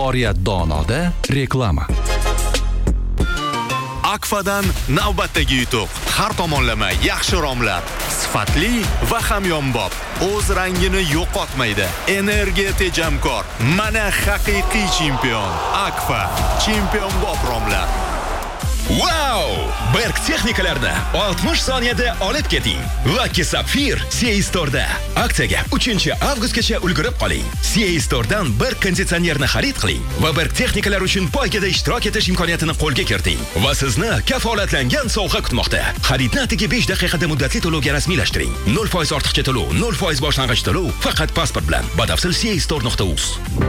Oriyat Donoda reklama. Akfadan navbatdagi yutuq. Har tomonlama yaxshi romlar, sifatli va hamyonbop. O'z rangini yo'qotmaydi. Energiya tejamkor. Mana haqiqiy chempion. Akfa, chempionbop romlar. Wow! Berk texnikalarni 60 soniyada olib keting. Lucky Sapphire CA Store'da. Aksiyaga 3-avgustgacha ulgurib qoling. CA Store'dan bir konditsionerni xarid qiling va Berk texnikalar uchun poygada ishtirok etish imkoniyatini qo'lga kiriting. Va sizni kafolatlangan sovg'a kutmoqda. Xaridni atigi 5 daqiqada muddatli to'lovga rasmiylashtiring. 0% ortiqcha to'lov, 0% boshlang'ich to'lov faqat pasport bilan. Batafsil CAstore.uz.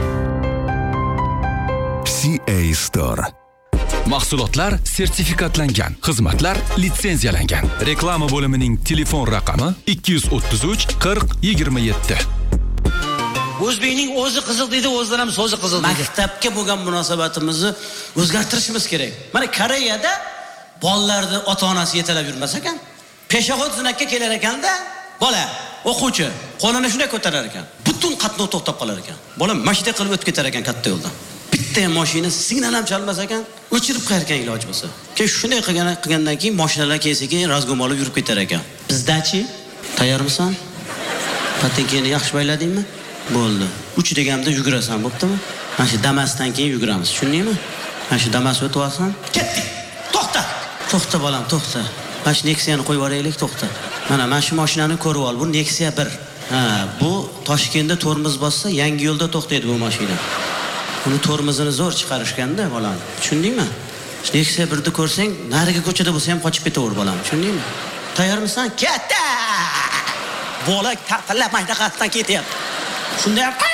CA Store. Mahsulotlar sertifikatlangan, xizmatlar litsenziyalangan. Reklama bo'limining telefon raqami 233 40 27. O'zbekning o'zi qiziq deydi, o'zidan ham so'zi qiziq. Maktabga bo'lgan munosabatimizni o'zgartirishimiz kerak. Mana Koreyada bolalarni ota-onasi yetalab yurmas ekan. Peshobod zinakka kelar ekanda, bola, o'quvchi qo'lini shunday ko'tarar ekan. Butun qatnov to'xtab qolar ekan. Bola mashina qilib o'tib ketar ekan katta yo'ldan. Bitta mashina signal ham chalmas ekan, o'chirib qo'yar ekan iloji bo'lsa. Keyin shunday qilgandan keyin mashinalar keyin razgom olib yurib ketar ekan. Bizdachi? Tayyormisan? Patekeni yaxshi bayladingmi? Bo'ldi. 3 deganimda yugurasan, bo'ptimi? Mana shu Damasdan keyin yuguramiz, tushundingmi? Mana shu Damas o'tib olsan, ketdik. To'xta. To'xta bolam, to'xta. Mana shu Nexia'ni qo'yib yuboraylik, to'xta. Mana shu mashinani ko'rib ol, bu Nexia 1. Bu Toshkentda tormoz bossa, Yangi yo'lda to'xtaydi bu mashina. Uni tormozini zo'r chiqarishganda bolam, tushundingmi? Nexia 1ni ko'rsang, nariga ko'chada bo'lsa ham qochib ketaver bolam, tushundingmi? Tayyormisan? Ketdi! Bola taqillab mashinaqasidan ketyapti. Shunday ham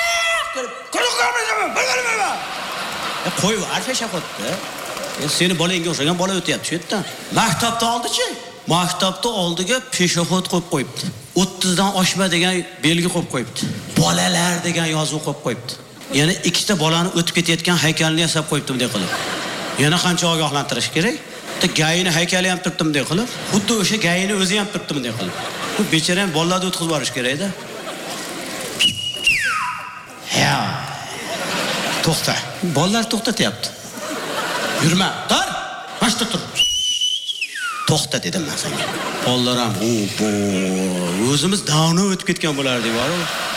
qo'yib arfasha qo'yibdi. Seni bolangga o'xshagan bola o'tyapti shu yerdan. Maktabda oldichi? Maktabda oldiga peshobod qo'yib qo'yibdi. 30 dan oshma degan belgi qo'yib qo'yibdi. Bolalar degan yozuv qo'yib qo'yibdi. Yana ikkita bolani o'tib ketayotgan haykalni yasab qo'yibdi bunday qilib. Yana qancha ogohlantirish kerak? Bitta gayini haykali ham turibdi bunday qilib. Xuddi o'sha gayini o'zi ham turibdi bunday qilib. Bu bechara ham bolalarni o'tkazib yuborish kerak-da. Ya. To'xta. Bolalar to'xtatyapti. Yurma. Tur. Mashta tur. To'xta dedim men senga. Bolalar ham o'zimiz davno o'tib ketgan bo'lardik, bor-ku.